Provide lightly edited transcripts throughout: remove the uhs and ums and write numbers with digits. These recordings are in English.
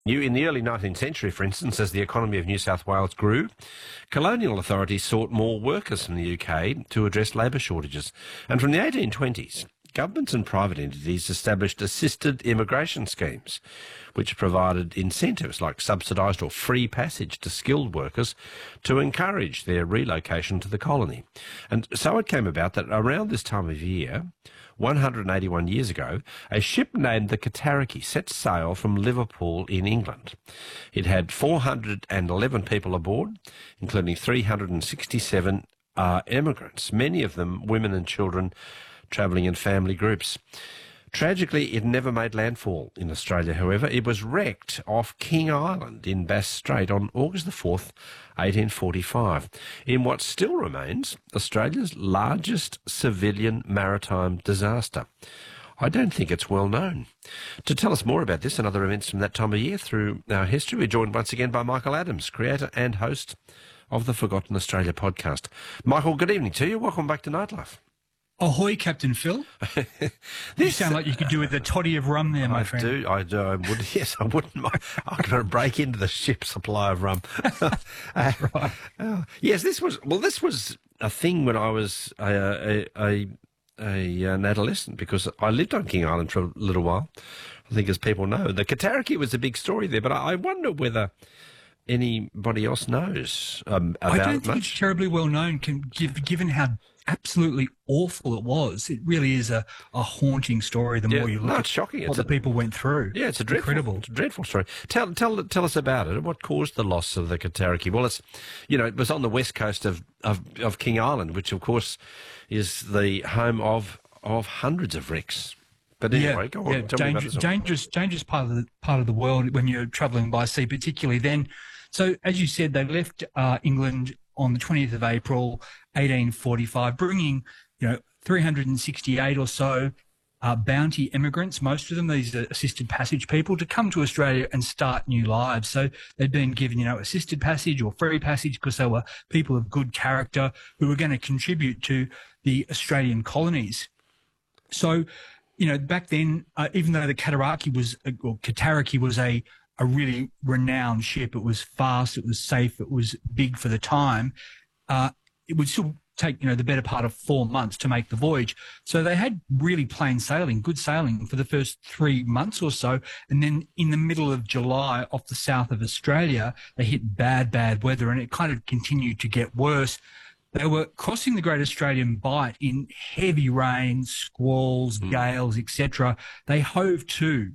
In the early 19th century, for instance, as the economy of New South Wales grew, colonial authorities sought more workers from the UK to address labour shortages. And from the 1820s, governments and private entities established assisted immigration schemes, which provided incentives like subsidised or free passage to skilled workers to encourage their relocation to the colony. And so it came about that around this time of year, 181 years ago, a ship named the Cataraqui set sail from Liverpool in England. It had 411 people aboard, including 367 emigrants, many of them women and children travelling in family groups. Tragically, it never made landfall in Australia, however. It was wrecked off King Island in Bass Strait on August the 4th, 1845, in what still remains Australia's largest civilian maritime disaster. I don't think it's well known. To tell us more about this and other events from that time of year through our history, we're joined once again by Michael Adams, creator and host of the Forgotten Australia podcast. Michael, good evening to you. Welcome back to Nightlife. Ahoy, Captain Phil. You sound like you could do with a toddy of rum there, my friend. I would. Yes, I wouldn't mind. I'm going to break into the ship's supply of rum. Right. Yes, this was a thing when I was an adolescent, because I lived on King Island for a little while. I think, as people know, the Cataraqui was a big story there, but I wonder whether anybody else knows about it much. I don't think it's terribly well known, given how absolutely awful it was. It really is a haunting story the more you look at shocking. What the people went through. Yeah, it's a dreadful story. Tell us about it. What caused the loss of the Cataraqui? Well, it was on the west coast of King Island, which of course is the home of hundreds of wrecks. But anyway, go on. Tell me about this. Dangerous part of the world when you're travelling by sea, particularly then. So, as you said, they left England on the 20th of April, 1845, bringing 368 or so bounty immigrants, most of them these are assisted passage people, to come to Australia and start new lives. So they'd been given assisted passage or free passage because they were people of good character who were going to contribute to the Australian colonies. So back then, even though the Cataraqui was a really renowned ship, it was fast, it was safe, it was big for the time, it would still take, the better part of 4 months to make the voyage. So they had really plain sailing, good sailing for the first 3 months or so. And then in the middle of July off the south of Australia, they hit bad weather, and it kind of continued to get worse. They were crossing the Great Australian Bight in heavy rain, squalls, gales, etc. They hove to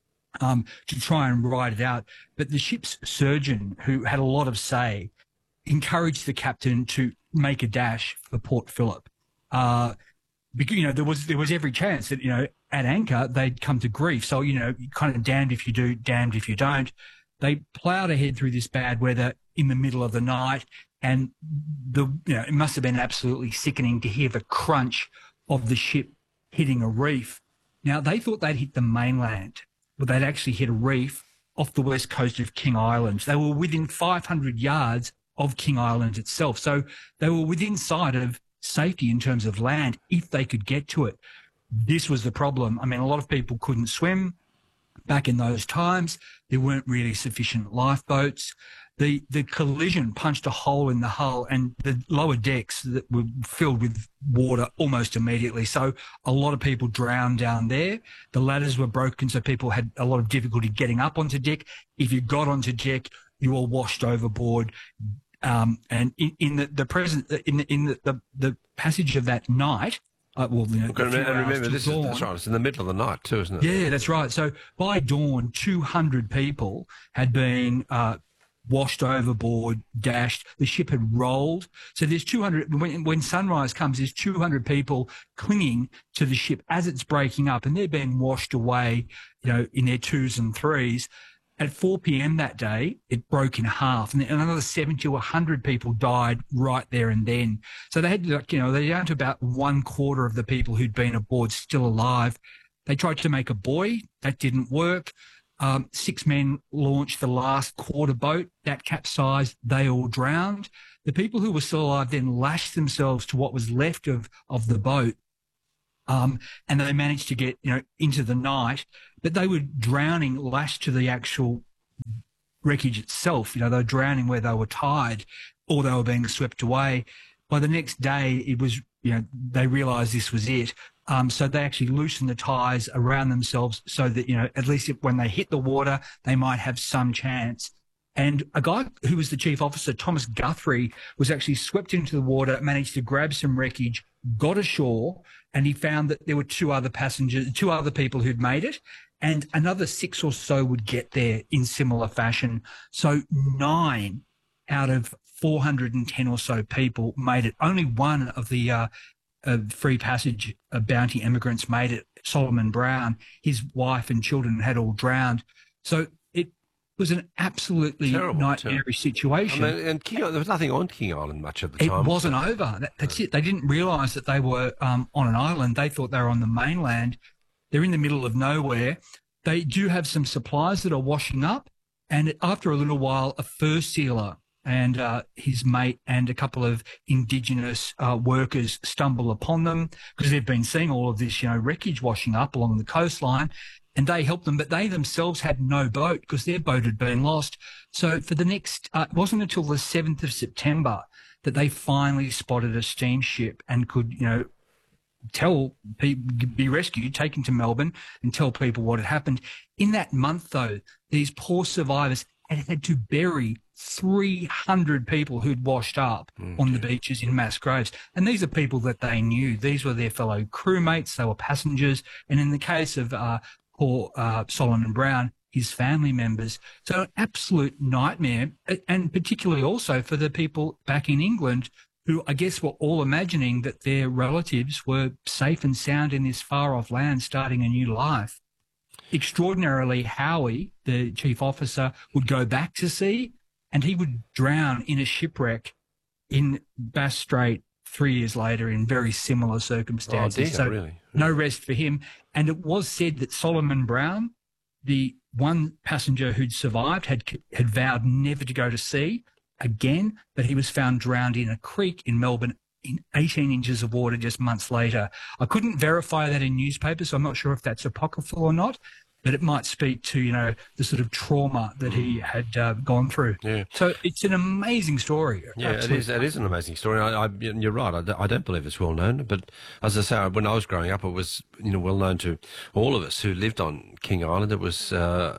try and ride it out. But the ship's surgeon, who had a lot of say, encouraged the captain to make a dash for Port Phillip. Because, there was every chance that, at anchor, they'd come to grief. So, kind of damned if you do, damned if you don't. They ploughed ahead through this bad weather in the middle of the night. And it must have been absolutely sickening to hear the crunch of the ship hitting a reef. Now, they thought they'd hit the mainland, but they'd actually hit a reef off the west coast of King Island. They were within 500 yards of King Island itself. So they were within sight of safety in terms of land if they could get to it. This was the problem. I mean, a lot of people couldn't swim back in those times. There weren't really sufficient lifeboats. The collision punched a hole in the hull, and the lower decks that were filled with water almost immediately. So a lot of people drowned down there. The ladders were broken, so people had a lot of difficulty getting up onto deck. If you got onto deck, you were washed overboard. And in the passage of that night, remember, that's right. It's in the middle of the night too, isn't it? Yeah, that's right. So by dawn, 200 people had been washed overboard, dashed. The ship had rolled. So there's 200. When sunrise comes, there's 200 people clinging to the ship as it's breaking up, and they're being washed away, in their twos and threes. At 4 p.m. that day, it broke in half, and another 70 or 100 people died right there and then. So they had, they're down to about 1/4 of the people who'd been aboard still alive. They tried to make a buoy. That didn't work. 6 men launched the last quarter boat. That capsized. They all drowned. The people who were still alive then lashed themselves to what was left of the boat. And they managed to get, into the night, but they were drowning, lashed to the actual wreckage itself. You know, they were drowning where they were tied or they were being swept away. By the next day, it was, you know, they realised this was it. So they actually loosened the ties around themselves so that, you know, at least when they hit the water, they might have some chance. And a guy who was the chief officer, Thomas Guthrie, was actually swept into the water, managed to grab some wreckage, got ashore, and he found that there were two other people who'd made it, and another 6 or so would get there in similar fashion. So 9 out of 410 or so people made it. Only one of the free passage bounty immigrants made it, Solomon Brown. His wife and children had all drowned. So it was an absolutely nightmarish situation. I mean, and there was nothing on King Island much at the time. It wasn't over. That's it. They didn't realise that they were on an island. They thought they were on the mainland. They're in the middle of nowhere. They do have some supplies that are washing up. And after a little while, a fur sealer and his mate and a couple of Indigenous workers stumble upon them because they've been seeing all of this, you know, wreckage washing up along the coastline, and they helped them, but they themselves had no boat because their boat had been lost. So for the next, it wasn't until the 7th of September that they finally spotted a steamship and could, you know, be rescued, taken to Melbourne and tell people what had happened. In that month, though, these poor survivors had to bury 300 people who'd washed up on the beaches in mass graves. And these are people that they knew. These were their fellow crewmates. They were passengers. And in the case of poor Solomon Brown, his family members. So an absolute nightmare, and particularly also for the people back in England who I guess were all imagining that their relatives were safe and sound in this far-off land starting a new life. Extraordinarily, Howie, the chief officer, would go back to sea and he would drown in a shipwreck in Bass Strait 3 years later in very similar circumstances. Oh, dear, so really? No rest for him. And it was said that Solomon Brown, the one passenger who'd survived, had vowed never to go to sea again, but he was found drowned in a creek in Melbourne in 18 inches of water just months later. I couldn't verify that in newspapers, so I'm not sure if that's apocryphal or not, but it might speak to, you know, the sort of trauma that he had gone through. Yeah. So it's an amazing story. Yeah, absolutely. It is an amazing story. You're right. I don't believe it's well known, but as I say, when I was growing up, it was, you know, well known to all of us who lived on King Island. It was a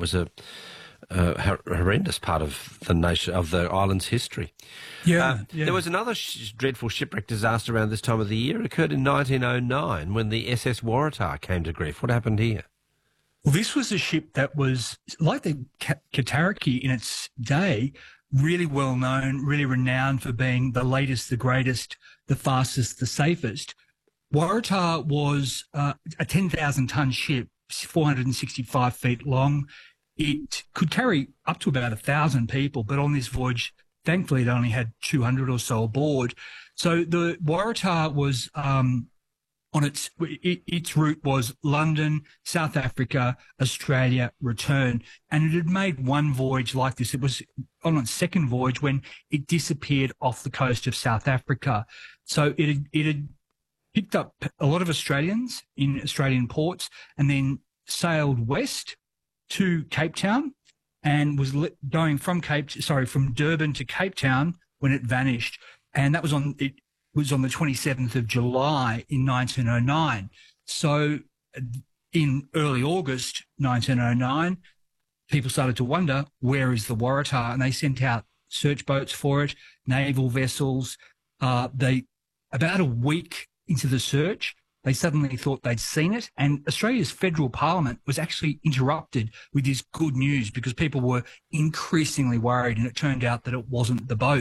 horrendous part of the island's history. Yeah, There was another dreadful shipwreck disaster around this time of the year. It occurred in 1909 when the SS Waratah came to grief. What happened here? Well, this was a ship that was, like the Katariki in its day, really well known, really renowned for being the latest, the greatest, the fastest, the safest. Waratah was a 10,000-ton ship, 465 feet long. It could carry up to about 1,000 people, but on this voyage, thankfully, it only had 200 or so aboard. So the Waratah was on its route was London, South Africa, Australia, return, and it had made one voyage like this. It was on its second voyage when it disappeared off the coast of South Africa. So it had picked up a lot of Australians in Australian ports, and then sailed west to Cape Town, and was going from Durban to Cape Town when it vanished, and that was on the 27th of July in 1909. So in early August 1909, people started to wonder, where is the Waratah? And they sent out search boats for it, naval vessels. About a week into the search, they suddenly thought they'd seen it, and Australia's federal parliament was actually interrupted with this good news because people were increasingly worried, and it turned out that it wasn't the boat.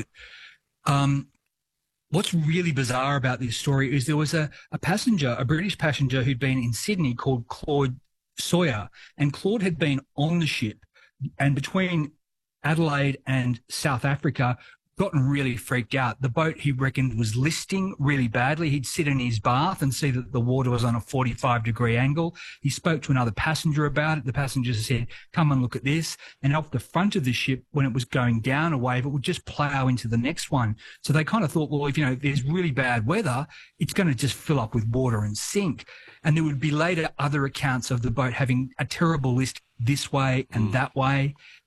What's really bizarre about this story is there was a British passenger who'd been in Sydney called Claude Sawyer, and Claude had been on the ship, and between Adelaide and South Africa, gotten really freaked out. The boat, he reckoned, was listing really badly. He'd sit in his bath and see that the water was on a 45-degree angle. He spoke to another passenger about it. The passenger said, come and look at this. And off the front of the ship, when it was going down a wave, it would just plow into the next one. So they kind of thought, well, if there's really bad weather, it's going to just fill up with water and sink. And there would be later other accounts of the boat having a terrible list this way and that way.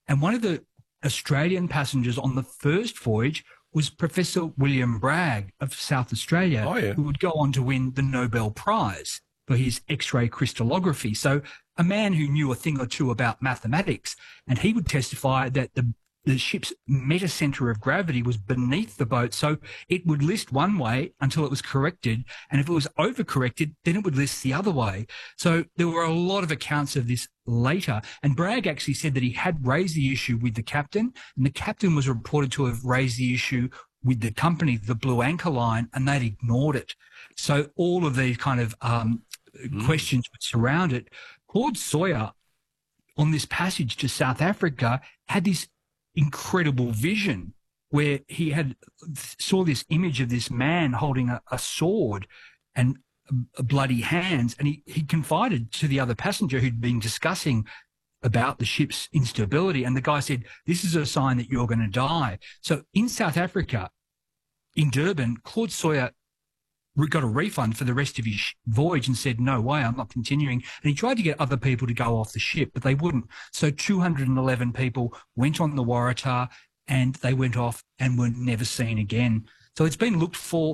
And one of the Australian passengers on the first voyage was Professor William Bragg of South Australia, who would go on to win the Nobel Prize for his X-ray crystallography. So a man who knew a thing or two about mathematics, and he would testify that the ship's meta-center of gravity was beneath the boat. So it would list one way until it was corrected. And if it was overcorrected, then it would list the other way. So there were a lot of accounts of this later. And Bragg actually said that he had raised the issue with the captain, and the captain was reported to have raised the issue with the company, the Blue Anchor Line, and they'd ignored it. So all of these kind of questions would surround it. Claude Sawyer, on this passage to South Africa, had this incredible vision where he saw this image of this man holding a sword and bloody hands, and he confided to the other passenger who'd been discussing about the ship's instability, and the guy said, "This is a sign that you're going to die." So in South Africa, in Durban, Claude Sawyer got a refund for the rest of his voyage and said, "No way, I'm not continuing." And he tried to get other people to go off the ship, but they wouldn't. So 211 people went on the Waratah, and they went off and were never seen again. So it's been looked for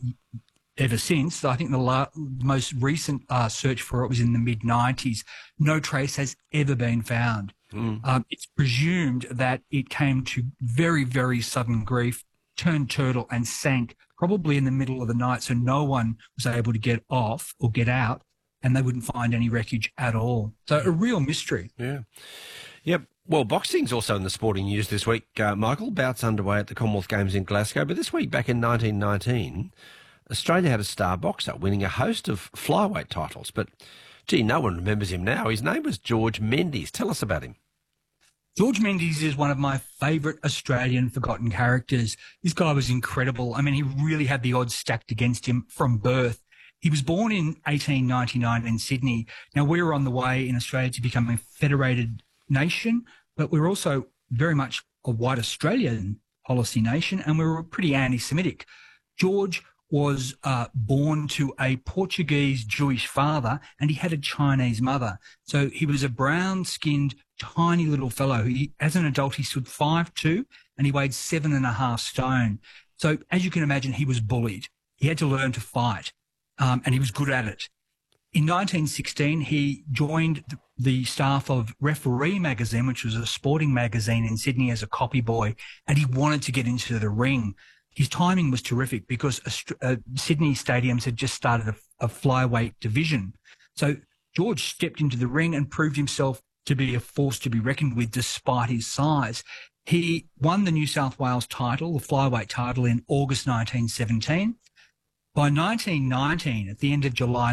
ever since. I think the most recent search for it was in the mid-90s. No trace has ever been found. It's presumed that it came to very, very sudden grief, turned turtle and sank probably in the middle of the night, so no one was able to get off or get out, and they wouldn't find any wreckage at all. So a real mystery. Yeah. Yep. Well, boxing's also in the sporting news this week, Michael. Bouts underway at the Commonwealth Games in Glasgow, but this week, back in 1919, Australia had a star boxer winning a host of flyweight titles, but, gee, no one remembers him now. His name was George Mendes. Tell us about him. George Mendes is one of my favourite Australian forgotten characters. This guy was incredible. I mean, he really had the odds stacked against him from birth. He was born in 1899 in Sydney. Now, we were on the way in Australia to become a federated nation, but we were also very much a white Australian policy nation, and we were pretty anti-Semitic. George was born to a Portuguese Jewish father, and he had a Chinese mother. So he was a brown-skinned, tiny little fellow. As an adult, he stood 5'2", and he weighed 7.5 stone. So as you can imagine, he was bullied. He had to learn to fight, and he was good at it. In 1916, he joined the staff of Referee magazine, which was a sporting magazine in Sydney, as a copy boy, and he wanted to get into the ring. His timing was terrific because Sydney Stadiums had just started a flyweight division. So George stepped into the ring and proved himself to be a force to be reckoned with despite his size. He won the New South Wales title, the flyweight title, in August 1917. By 1919, at the end of July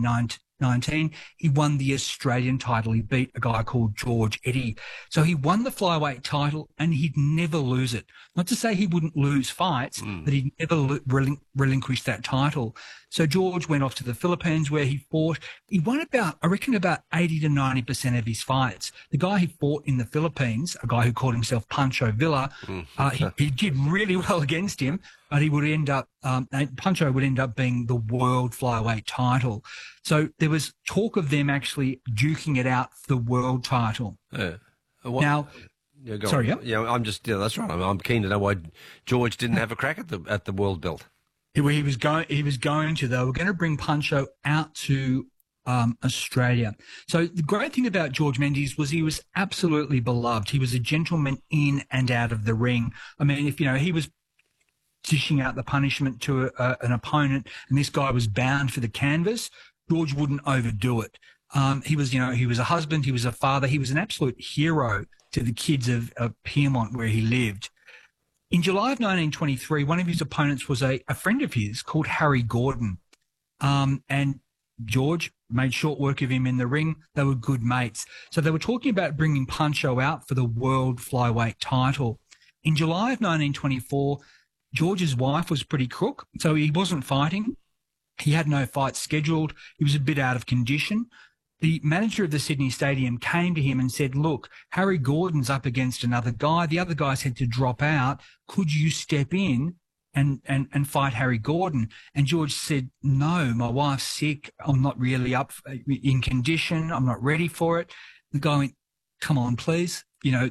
1919, he won the Australian title. He beat a guy called George Eddy. So he won the flyweight title, and he'd never lose it. Not to say he wouldn't lose fights, but he'd never relinquish that title. So George went off to the Philippines, where he fought. He won about 80 to 90% of his fights. The guy he fought in the Philippines, a guy who called himself Pancho Villa, he did really well against him, but he would end up, Pancho would end up being the world flyweight title. So there was talk of them actually duking it out for the world title. Now, sorry, I'm just, that's right. I'm keen to know why George didn't have a crack at the world belt. He was going to, though. We're going to bring Pancho out to Australia. So the great thing about George Mendes was he was absolutely beloved. He was a gentleman in and out of the ring. I mean, if he was dishing out the punishment to an opponent, and this guy was bound for the canvas, George wouldn't overdo it. He was a husband, he was a father, he was an absolute hero to the kids of Pyrmont, where he lived. In July of 1923, one of his opponents was a friend of his called Harry Gordon. And George made short work of him in the ring. They were good mates. So they were talking about bringing Pancho out for the world flyweight title. In July of 1924, George's wife was pretty crook, so he wasn't fighting. He had no fights scheduled. He was a bit out of condition. The manager of the Sydney Stadium came to him and said, "Look, Harry Gordon's up against another guy. The other guy's had to drop out. Could you step in and fight Harry Gordon?" And George said, "No, my wife's sick. I'm not really in condition. I'm not ready for it." The guy went, "Come on, please.